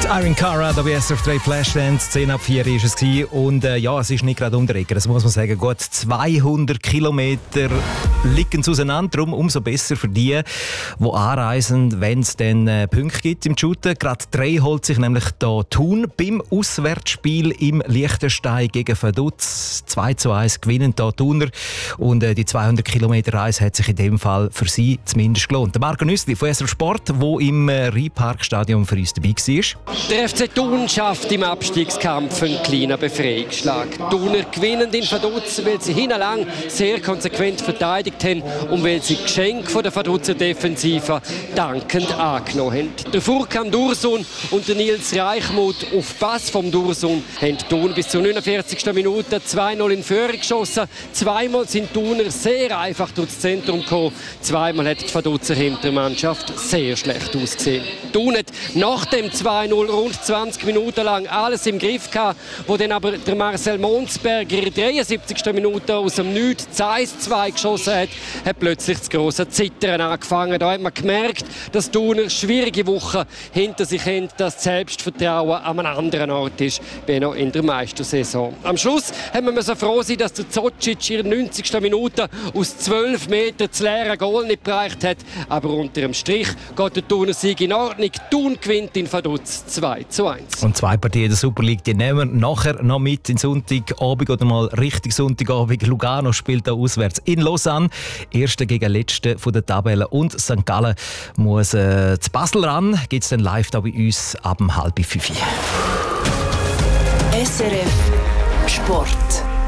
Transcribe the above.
Irene Cara, da bei SRF 3 Flashdance, 10 ab 4 war es. Und ja, es ist nicht gerade unterregend, das muss man sagen. Gut 200 Kilometer liegen auseinander, darum umso besser für die anreisen, wenn es dann Punkte gibt im Shooten. Gerade 3 holt sich nämlich hier Thun beim Auswärtsspiel im Liechtenstein gegen Vaduz. 2:1 gewinnen hier Thuner. Und die 200 Kilometer Reise hat sich in dem Fall für sie zumindest gelohnt. Der Marco Nüssli von SRF Sport, der im Rheinparkstadion für uns dabei war. Der FC Thun schafft im Abstiegskampf einen kleinen Befreiungsschlag. Die Thuner gewinnen in Vaduz, weil sie hinlang sehr konsequent verteidigt haben und weil sie Geschenk von der Vaduzer Defensive dankend angenommen haben. Der Furkan Dursun und der Nils Reichmuth auf Pass vom Dursun haben Thun bis zur 49. Minute 2:0 in Führung geschossen. Zweimal sind Thuner sehr einfach durchs Zentrum gekommen. Zweimal hat die Vaduzer Hintermannschaft sehr schlecht ausgesehen. Thun hat nach dem 2:0 rund 20 Minuten lang alles im Griff gehabt, wo dann aber der Marcel Monsberger in der 73. Minute aus dem Nichts 1:2 geschossen hat plötzlich das grosse Zittern angefangen. Da hat man gemerkt, dass Thuner schwierige Wochen hinter sich haben, dass das Selbstvertrauen an einem anderen Ort ist, wie noch in der Meistersaison. Am Schluss haben wir froh sein, dass der Zocic in der 90. Minute aus 12 Metern das leere Goal nicht bereicht hat. Aber unter dem Strich geht der Thuner Sieg in Ordnung. Thun gewinnt in Vaduz 2:1. Und 2 Partien der Super League, die nehmen wir nachher noch mit in Sonntagabend oder mal richtig Sonntagabend. Lugano spielt da auswärts in Lausanne. Erste gegen Letzte von der Tabelle. Und St. Gallen muss zu Basel ran. Gibt es dann live da bei uns ab 4:30. SRF Sport.